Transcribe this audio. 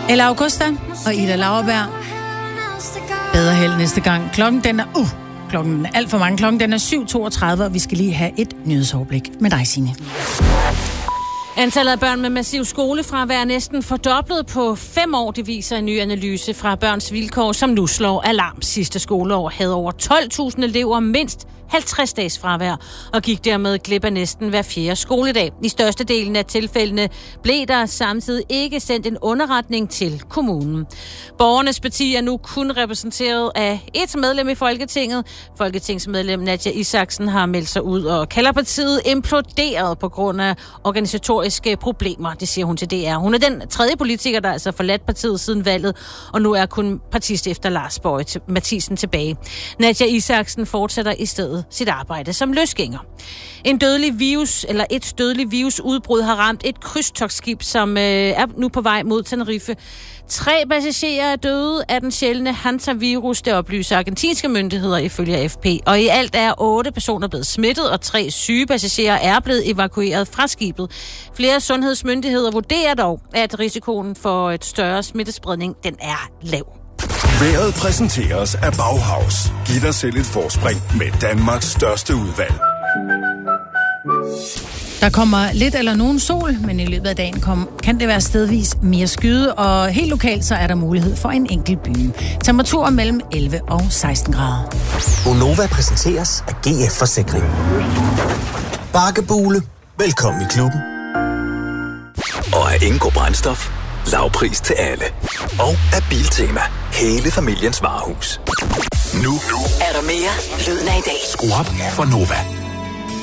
Ella Augusta og Ida Lauerberg. Bedre held næste gang. Klokken den er alt for mange. Klokken den er 7.32, og vi skal lige have et nyhedsoverblik med dig, Signe. Antallet af børn med massiv skolefravær er næsten fordoblet på 5 år, det viser en ny analyse fra Børns Vilkår, som nu slår alarm. Sidste skoleår havde over 12.000 elever mindst 50 dages fravær, og gik dermed glip af næsten hver 4. skoledag. I størstedelen af tilfældene blev der samtidig ikke sendt en underretning til kommunen. Borgernes parti er nu kun repræsenteret af et medlem i Folketinget. Folketingsmedlem Nadja Isaksen har meldt sig ud og kalder partiet imploderet på grund af organisatoriske problemer, det siger hun til DR. Hun er den tredje politiker, der altså forladt partiet siden valget, og nu er kun partist efter Lars Boje Mathiesen tilbage. Nadja Isaksen fortsætter i stedet sit arbejde som løsgænger. Et dødelig virusudbrud har ramt et krydstogtskib, som er nu på vej mod Tenerife. 3 passagerer er døde af den sjældne hantavirus, det oplyser argentinske myndigheder ifølge AFP. Og i alt er 8 personer blevet smittet, og 3 syge passagerer er blevet evakueret fra skibet. Flere sundhedsmyndigheder vurderer dog, at risikoen for et større smittespredning, den er lav. Været præsenteres af Bauhaus. Giv dig selv et forspring med Danmarks største udvalg. Der kommer lidt eller nogen sol, men i løbet af dagen kan det være stedvis mere skyde, og helt lokalt så er der mulighed for en enkelt byge. Temperaturer mellem 11 og 16 grader. Gonova præsenteres af GF Forsikring. Bakkebule. Velkommen i klubben. Og af Ingo Brændstof. Lavpris til alle. Og af Biltema. Hele familiens varehus. Nu er der mere lyden af i dag. Skru op for Nova.